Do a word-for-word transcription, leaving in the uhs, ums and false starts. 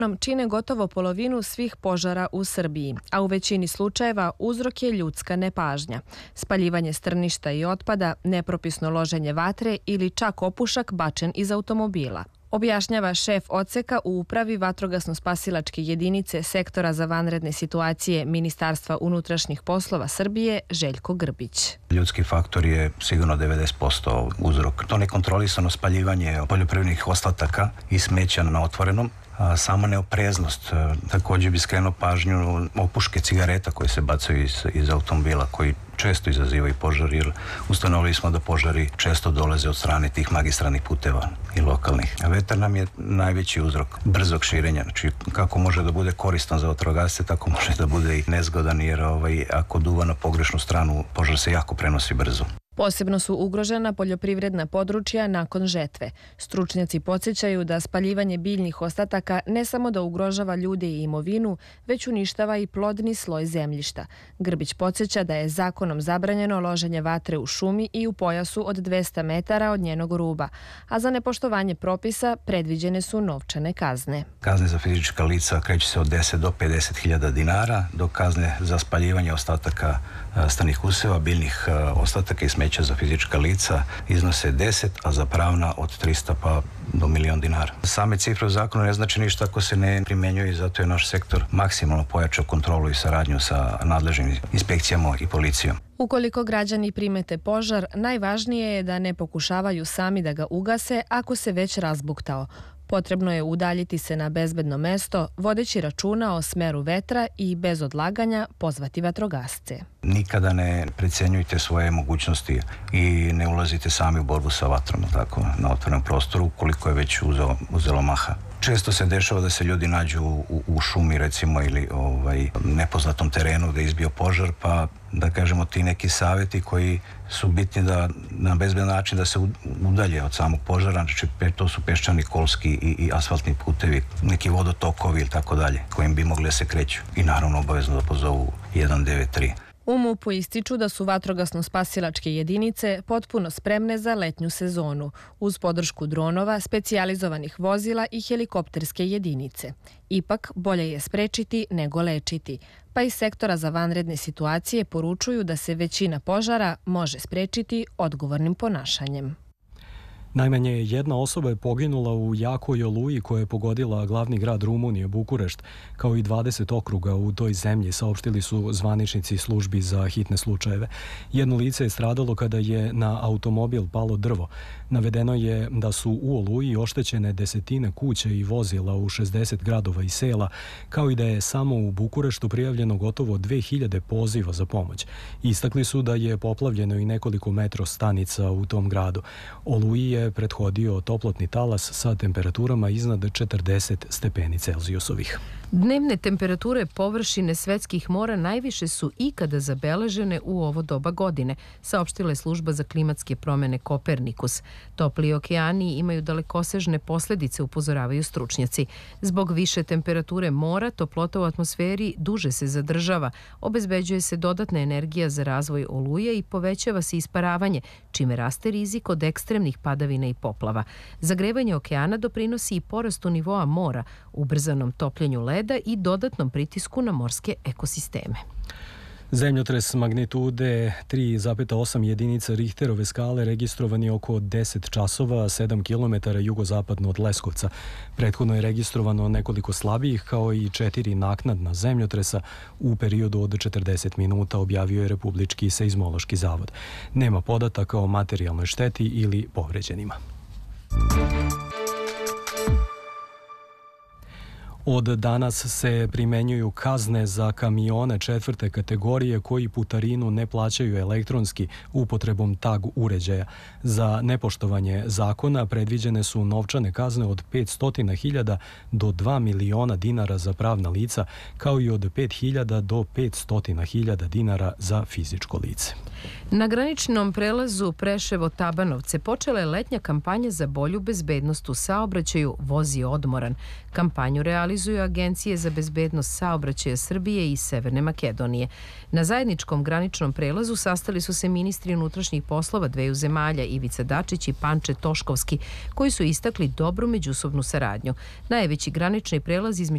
čine gotovo polovinu svih požara u Srbiji, a u većini slučajeva uzrok je ljudska nepažnja. Spaljivanje strništa i otpada, nepropisno loženje vatre ili čak opušak bačen iz automobila. Objašnjava šef odseka u upravi vatrogasno-spasilačke jedinice Sektora za vanredne situacije Ministarstva unutrašnjih poslova Srbije Željko Grbić. Ljudski faktor je sigurno devedeset posto uzrok. To nekontrolisano spaljivanje poljoprivrednih ostataka i smeća na otvorenom, a sama neopreznost. Također bi skrenuo pažnju opuške cigareta koje se bacaju iz, iz automobila, koji često izazivaju požar, jer ustanovili smo da požari često dolaze od strane tih magistralnih puteva i lokalnih. A vetar nam je najveći uzrok brzog širenja. Znači, kako može da bude koristan za vatrogasce, tako može da bude i nezgodan, jer ovaj, ako duva na pogrešnu stranu, požar se jako prenosi brzo. Posebno su ugrožena poljoprivredna područja nakon žetve. Stručnjaci podsjećaju da spaljivanje biljnih ostataka ne samo da ugrožava ljude i imovinu, već uništava i plodni sloj zemljišta. Grbić podsjeća da je zakonom zabranjeno loženje vatre u šumi i u pojasu od dvesta metara od njenog ruba, a za nepoštovanje propisa predviđene su novčane kazne. Kazne za fizička lica kreću se od deset do pedeset hiljada dinara, dok kazne za spaljivanje ostataka stanih useva, biljnih ostataka i smeća za fizička lica iznose deset, a za pravna od trista pa do milion dinara. Same cifre u zakonu ne znači ništa ako se ne primjenjuju i zato je naš sektor maksimalno pojačao kontrolu i saradnju sa nadležnim inspekcijama i policijom. Ukoliko građani primete požar, najvažnije je da ne pokušavaju sami da ga ugase ako se već razbuktao. Potrebno je udaljiti se na bezbedno mesto, vodeći računa o smeru vetra i bez odlaganja pozvati vatrogasce. Nikada ne precenjujte svoje mogućnosti i ne ulazite sami u borbu sa vatrom, tako, na otvorenom prostoru, koliko je već uzelo, uzelo maha. Često se dešava da se ljudi nađu u, u šumi, recimo, ili ovaj, nepoznatom terenu da je izbio požar, pa da kažemo ti neki savjeti koji su bitni da na bezbedan način da se udalje od samog požara, znači to su peščani, kolski i, i asfaltni putevi, neki vodotokovi ili tako dalje, kojim bi mogli da se kreću. I naravno obavezno da pozovu jedan devet tri. U MUP-u ističu da su vatrogasno-spasilačke jedinice potpuno spremne za letnju sezonu, uz podršku dronova, specijalizovanih vozila i helikopterske jedinice. Ipak, bolje je sprečiti nego lečiti, pa iz Sektora za vanredne situacije poručuju da se većina požara može sprečiti odgovornim ponašanjem. Najmanje jedna osoba je poginula u jakoj oluji koja je pogodila glavni grad Rumunije, Bukurešt, kao i dvadeset okruga u toj zemlji, saopštili su zvaničnici službi za hitne slučajeve. Jedno lice je stradalo kada je na automobil palo drvo. Navedeno je da su u oluji oštećene desetine kuća i vozila u šezdeset gradova i sela, kao i da je samo u Bukureštu prijavljeno gotovo dve hiljade poziva za pomoć. Istakli su da je poplavljeno i nekoliko metro stanica u tom gradu. Oluji je prethodio toplotni talas sa temperaturama iznad četrdeset stepeni Celzijusovih. Dnevne temperature površine svetskih mora najviše su ikada zabeležene u ovo doba godine, saopštila je služba za klimatske promene Kopernikus. Topli okeani imaju dalekosežne posljedice, upozoravaju stručnjaci. Zbog više temperature mora, toplota u atmosferi duže se zadržava, obezbeđuje se dodatna energija za razvoj oluje i povećava se isparavanje, čime raste rizik od ekstremnih padavina i poplava. Zagrevanje okeana doprinosi i porastu nivoa mora, ubrzanom topljenju leda i dodatnom pritisku na morske ekosisteme. Zemljotres magnitude tri zarez osam jedinica Richterove skale registrovan je oko deset časova, sedam kilometara jugozapadno od Leskovca. Prethodno je registrovano nekoliko slabijih kao i četiri naknadna zemljotresa u periodu od četrdeset minuta, objavio je Republički seizmološki zavod. Nema podataka o materijalnoj šteti ili povređenima. Od danas se primenjuju kazne za kamione četvrte kategorije koji putarinu ne plaćaju elektronski upotrebom tag uređaja. Za nepoštovanje zakona predviđene su novčane kazne od petsto hiljada do dva miliona dinara za pravna lica, kao i od pet hiljada do petsto hiljada dinara za fizičko lice. Na graničnom prelazu Preševo-Tabanovce počela je letnja kampanja za bolju bezbednost u saobraćaju Vozi odmoran. Kampanju realizuju Agencije za bezbednost saobraćaja Srbije i Severne Makedonije. Na zajedničkom graničnom prelazu sastali su se ministri unutrašnjih poslova dveju zemalja Ivica Dačić i Panče Toškovski, koji su istakli dobru međusobnu saradnju. Najveći granični prelaz između